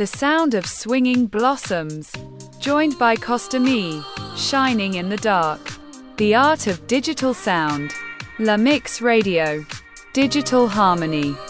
The sound of swinging blossoms. Joined by Costami, shining in the dark. The art of digital sound. La Mix Radio. Digital harmony.